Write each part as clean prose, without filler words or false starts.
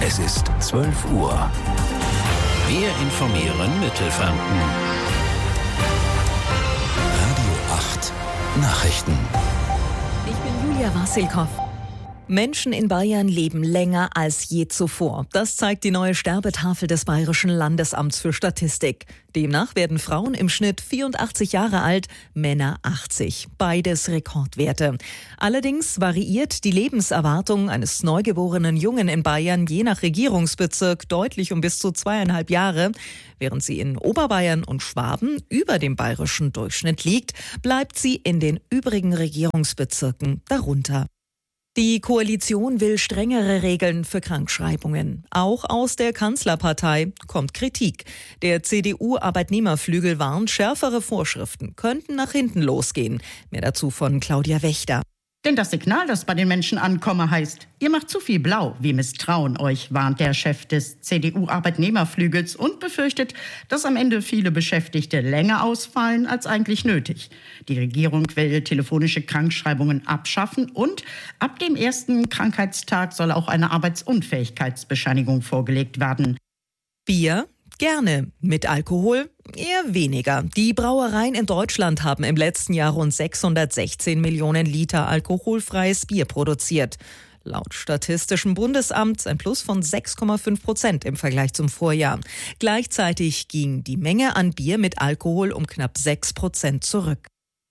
Es ist 12 Uhr. Wir informieren Mittelfranken. Radio 8 Nachrichten. Ich bin Julia Wassilkow. Menschen in Bayern leben länger als je zuvor. Das zeigt die neue Sterbetafel des Bayerischen Landesamts für Statistik. Demnach werden Frauen im Schnitt 84 Jahre alt, Männer 80. Beides Rekordwerte. Allerdings variiert die Lebenserwartung eines neugeborenen Jungen in Bayern je nach Regierungsbezirk deutlich um bis zu 2,5 Jahre. Während sie in Oberbayern und Schwaben über dem bayerischen Durchschnitt liegt, bleibt sie in den übrigen Regierungsbezirken darunter. Die Koalition will strengere Regeln für Krankschreibungen. Auch aus der Kanzlerpartei kommt Kritik. Der CDU-Arbeitnehmerflügel warnt, schärfere Vorschriften könnten nach hinten losgehen. Mehr dazu von Claudia Wächter. Denn das Signal, das bei den Menschen ankomme, heißt, ihr macht zu viel blau, wir misstrauen euch, warnt der Chef des CDU-Arbeitnehmerflügels und befürchtet, dass am Ende viele Beschäftigte länger ausfallen als eigentlich nötig. Die Regierung will telefonische Krankschreibungen abschaffen und ab dem ersten Krankheitstag soll auch eine Arbeitsunfähigkeitsbescheinigung vorgelegt werden. Bier? Gerne. Mit Alkohol? Eher weniger. Die Brauereien in Deutschland haben im letzten Jahr rund 616 Millionen Liter alkoholfreies Bier produziert. Laut Statistischem Bundesamt ein Plus von 6,5% im Vergleich zum Vorjahr. Gleichzeitig ging die Menge an Bier mit Alkohol um knapp 6% zurück.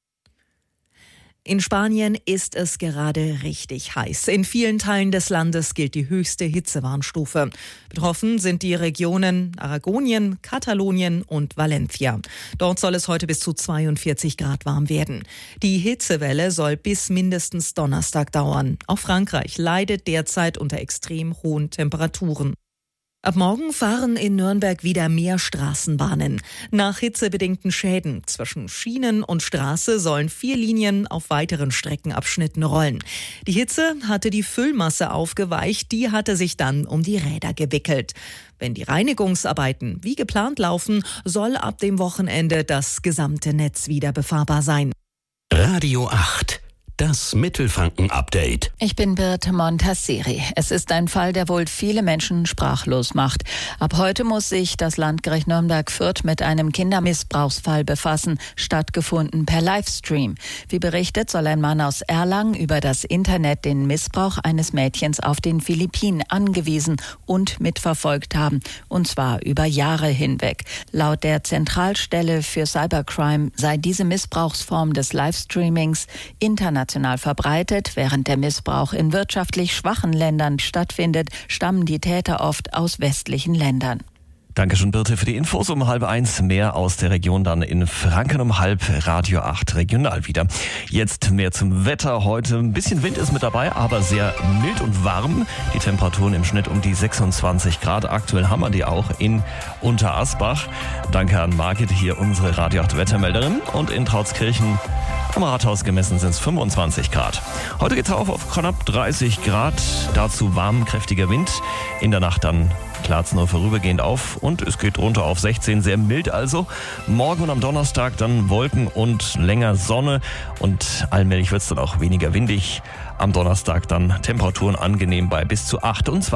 In Spanien ist es gerade richtig heiß. In vielen Teilen des Landes gilt die höchste Hitzewarnstufe. Betroffen sind die Regionen Aragonien, Katalonien und Valencia. Dort soll es heute bis zu 42 Grad warm werden. Die Hitzewelle soll bis mindestens Donnerstag dauern. Auch Frankreich leidet derzeit unter extrem hohen Temperaturen. Ab morgen fahren in Nürnberg wieder mehr Straßenbahnen. Nach hitzebedingten Schäden zwischen Schienen und Straße sollen 4 Linien auf weiteren Streckenabschnitten rollen. Die Hitze hatte die Füllmasse aufgeweicht, die hatte sich dann um die Räder gewickelt. Wenn die Reinigungsarbeiten wie geplant laufen, soll ab dem Wochenende das gesamte Netz wieder befahrbar sein. Radio 8. Das Mittelfranken-Update. Ich bin Birte Montasseri. Es ist ein Fall, der wohl viele Menschen sprachlos macht. Ab heute muss sich das Landgericht Nürnberg-Fürth mit einem Kindermissbrauchsfall befassen, stattgefunden per Livestream. Wie berichtet, soll ein Mann aus Erlangen über das Internet den Missbrauch eines Mädchens auf den Philippinen angewiesen und mitverfolgt haben, und zwar über Jahre hinweg. Laut der Zentralstelle für Cybercrime sei diese Missbrauchsform des Livestreamings international verbreitet. Während der Missbrauch in wirtschaftlich schwachen Ländern stattfindet, stammen die Täter oft aus westlichen Ländern. Dankeschön, Birte, für die Infos. Um 12:30 mehr aus der Region, dann in Franken um 12:30 Radio 8 regional wieder. Jetzt mehr zum Wetter. Heute ein bisschen Wind ist mit dabei, aber sehr mild und warm. Die Temperaturen im Schnitt um die 26 Grad. Aktuell haben wir die auch in Unterasbach. Danke an Margit, hier unsere Radio 8 Wettermelderin. Und in Trautskirchen am Rathaus gemessen sind es 25 Grad. Heute geht es auf knapp 30 Grad. Dazu warm, kräftiger Wind. In der Nacht dann klart es nur vorübergehend auf und es geht runter auf 16, sehr mild also. Morgen und am Donnerstag dann Wolken und länger Sonne und allmählich wird es dann auch weniger windig. Am Donnerstag dann Temperaturen angenehm bei bis zu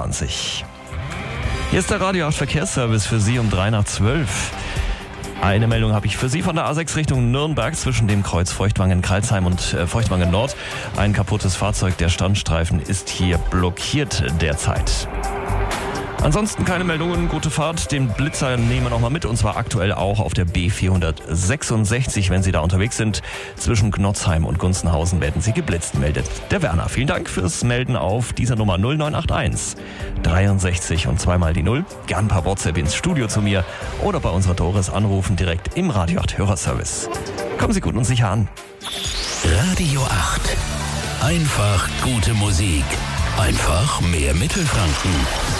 28. Hier ist der Radio 8 Verkehrsservice für Sie um 11:03. Eine Meldung habe ich für Sie von der A6 Richtung Nürnberg zwischen dem Kreuz Feuchtwangen-Kreilsheim und Feuchtwangen Nord. Ein kaputtes Fahrzeug, der Standstreifen ist hier blockiert derzeit. Ansonsten keine Meldungen, gute Fahrt. Den Blitzer nehmen wir nochmal mit und zwar aktuell auch auf der B466. Wenn Sie da unterwegs sind, zwischen Gnotzheim und Gunzenhausen werden Sie geblitzt, meldet der Werner. Vielen Dank fürs Melden auf dieser Nummer 0981 63 und zweimal die 0. Gern ein paar WhatsApp ins Studio zu mir oder bei unserer Doris anrufen direkt im Radio 8 Hörerservice. Kommen Sie gut und sicher an. Radio 8. Einfach gute Musik. Einfach mehr Mittelfranken.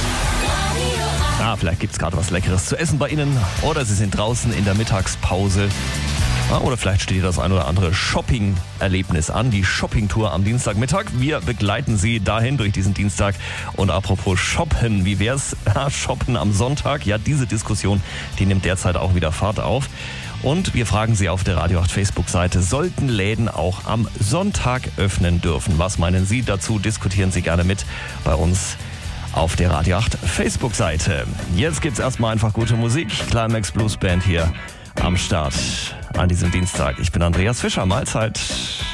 Vielleicht gibt's gerade was Leckeres zu essen bei Ihnen oder Sie sind draußen in der Mittagspause. Oder vielleicht steht das ein oder andere Shopping-Erlebnis an, die Shoppingtour am Dienstagmittag. Wir begleiten Sie dahin durch diesen Dienstag. Und apropos Shoppen, wie wär's? Shoppen am Sonntag? Ja, diese Diskussion, die nimmt derzeit auch wieder Fahrt auf. Und wir fragen Sie auf der Radio 8 Facebook-Seite, sollten Läden auch am Sonntag öffnen dürfen? Was meinen Sie dazu? Diskutieren Sie gerne mit bei uns auf der Radio 8 Facebook-Seite. Jetzt gibt's erstmal einfach gute Musik. Climax Blues Band hier am Start an diesem Dienstag. Ich bin Andreas Fischer. Mahlzeit.